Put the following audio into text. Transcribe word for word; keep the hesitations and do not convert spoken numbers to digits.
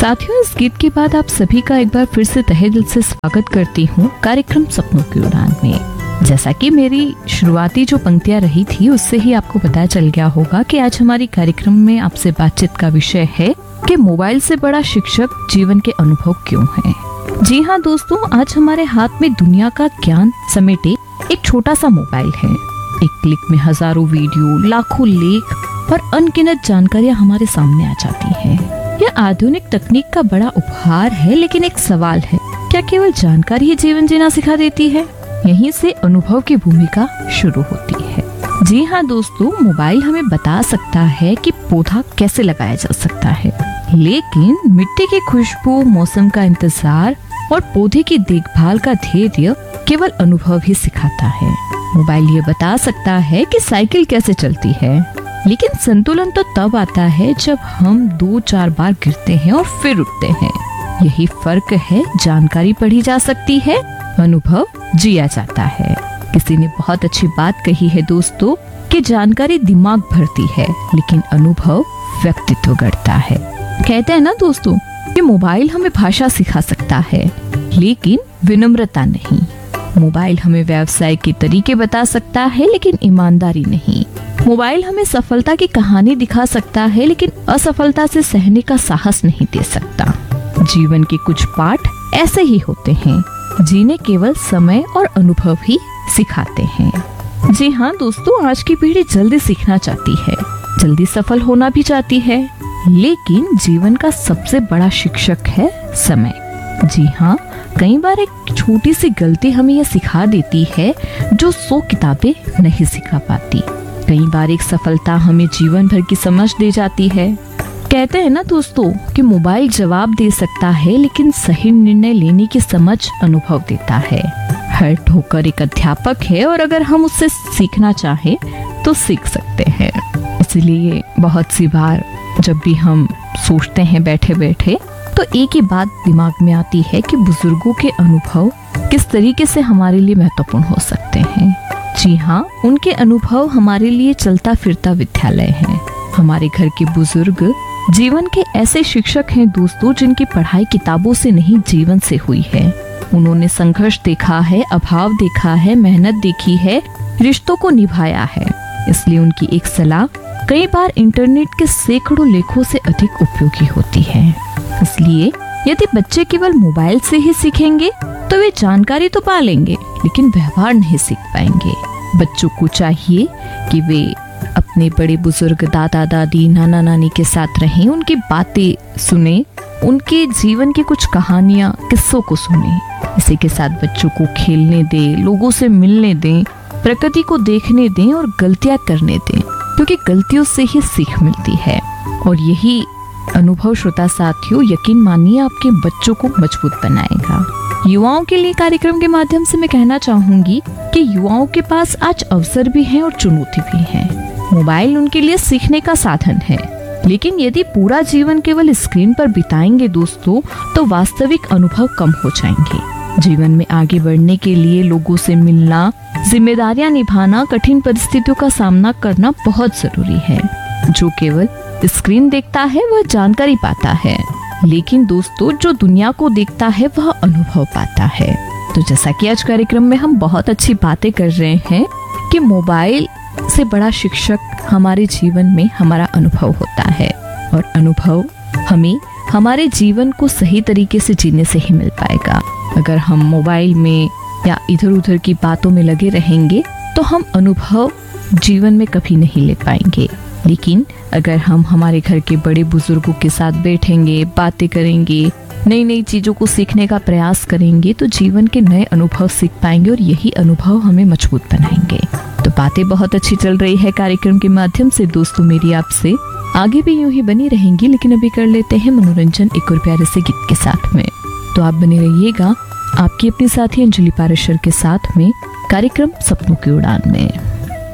साथियों, इस गीत के बाद आप सभी का एक बार फिर से तहे दिल से स्वागत करती हूँ कार्यक्रम सपनों की उड़ान में। जैसा कि मेरी शुरुआती जो पंक्तियां रही थी उससे ही आपको पता चल गया होगा कि आज हमारी कार्यक्रम में आपसे बातचीत का विषय है कि मोबाइल से बड़ा शिक्षक जीवन के अनुभव क्यों है। जी हाँ दोस्तों, आज हमारे हाथ में दुनिया का ज्ञान समेटे एक छोटा सा मोबाइल है। एक क्लिक में हजारों वीडियो, लाखों लेख और अनगिनत जानकारियाँ हमारे सामने आ जाती है। यह आधुनिक तकनीक का बड़ा उपहार है, लेकिन एक सवाल है, क्या केवल जानकारी ही जीवन जीना सिखा देती है? यहीं से अनुभव की भूमिका शुरू होती है। जी हाँ दोस्तों, मोबाइल हमें बता सकता है कि पौधा कैसे लगाया जा सकता है, लेकिन मिट्टी की खुशबू, मौसम का इंतजार और पौधे की देखभाल का धैर्य केवल अनुभव ही सिखाता है। मोबाइल ये बता सकता है कि साइकिल कैसे चलती है, लेकिन संतुलन तो तब आता है जब हम दो चार बार गिरते हैं और फिर उठते हैं। यही फर्क है। जानकारी पढ़ी जा सकती है, अनुभव जिया जाता है। किसी ने बहुत अच्छी बात कही है दोस्तों कि जानकारी दिमाग भरती है, लेकिन अनुभव व्यक्तित्व गढ़ता है। कहते हैं ना दोस्तों कि मोबाइल हमें भाषा सिखा सकता है, लेकिन विनम्रता नहीं। मोबाइल हमें व्यवसाय के तरीके बता सकता है, लेकिन ईमानदारी नहीं। मोबाइल हमें सफलता की कहानी दिखा सकता है, लेकिन असफलता से सहने का साहस नहीं दे सकता। जीवन के कुछ पाठ ऐसे ही होते हैं, जिन्हें केवल समय और अनुभव ही सिखाते हैं। जी हाँ दोस्तों, आज की पीढ़ी जल्दी सीखना चाहती है, जल्दी सफल होना भी चाहती है, लेकिन जीवन का सबसे बड़ा शिक्षक है समय। जी हाँ, कई बार एक छोटी सी गलती हमें यह सिखा देती है जो सौ किताबें नहीं सिखा पाती। कई बार एक सफलता हमें जीवन भर की समझ दे जाती है। कहते हैं ना दोस्तों कि मोबाइल जवाब दे सकता है, लेकिन सही निर्णय लेने की समझ अनुभव देता है। हर ठोकर एक अध्यापक है, और अगर हम उससे सीखना चाहें तो सीख सकते हैं। इसलिए बहुत सी बार जब भी हम सोचते हैं बैठे बैठे, तो एक ही बात दिमाग में आती है कि बुजुर्गों के अनुभव किस तरीके से हमारे लिए महत्वपूर्ण हो सकते हैं। जी हाँ, उनके अनुभव हमारे लिए चलता फिरता विद्यालय है। हमारे घर के बुजुर्ग जीवन के ऐसे शिक्षक हैं दोस्तों, जिनकी पढ़ाई किताबों से नहीं जीवन से हुई है। उन्होंने संघर्ष देखा है, अभाव देखा है, मेहनत देखी है, रिश्तों को निभाया है। इसलिए उनकी एक सलाह कई बार इंटरनेट के सैकड़ों लेखों से अधिक उपयोगी होती है। इसलिए यदि बच्चे केवल मोबाइल से ही सीखेंगे तो वे जानकारी तो पा लेंगे, लेकिन व्यवहार नहीं सीख पाएंगे। बच्चों को चाहिए कि वे अपने बड़े बुजुर्ग, दादा दादी, नाना नानी के साथ रहें, उनकी बातें सुने, उनके जीवन की कुछ कहानियां, किस्सों को सुने। इसी के साथ बच्चों को खेलने दें, लोगों से मिलने दें, प्रकृति को देखने दें और गलतियां करने दें, क्योंकि गलतियों से ही सीख मिलती है। और यही अनुभव श्रोता साथियों, यकीन मानिए, आपके बच्चों को मजबूत बनाएगा। युवाओं के लिए कार्यक्रम के माध्यम से मैं कहना चाहूंगी कि युवाओं के पास आज अवसर भी हैं और चुनौती भी है। मोबाइल उनके लिए सीखने का साधन है, लेकिन यदि पूरा जीवन केवल स्क्रीन पर बिताएंगे दोस्तों, तो वास्तविक अनुभव कम हो जाएंगे। जीवन में आगे बढ़ने के लिए लोगों से मिलना, जिम्मेदारियां निभाना, कठिन परिस्थितियों का सामना करना बहुत जरूरी है। जो केवल स्क्रीन देखता है वह जानकारी पाता है, लेकिन दोस्तों जो दुनिया को देखता है वह अनुभव पाता है। तो जैसा कि आज कार्यक्रम में हम बहुत अच्छी बातें कर रहे हैं कि मोबाइल से बड़ा शिक्षक हमारे जीवन में हमारा अनुभव होता है, और अनुभव हमें हमारे जीवन को सही तरीके से जीने से ही मिल पाएगा। अगर हम मोबाइल में या इधर उधर की बातों में लगे रहेंगे तो हम अनुभव जीवन में कभी नहीं ले पाएंगे। लेकिन अगर हम हमारे घर के बड़े बुजुर्गों के साथ बैठेंगे, बातें करेंगे, नई नई चीजों को सीखने का प्रयास करेंगे, तो जीवन के नए अनुभव सीख पाएंगे, और यही अनुभव हमें मजबूत बनाएंगे। तो बातें बहुत अच्छी चल रही है कार्यक्रम के माध्यम से दोस्तों मेरी आपसे, आगे भी यूं ही बनी रहेंगी। लेकिन अभी कर लेते हैं मनोरंजन एक और प्यारे से गीत के साथ में। तो आप बने रहिएगा आपकी अपनी साथी अंजलि पारेशर के साथ में कार्यक्रम सपनों की उड़ान में।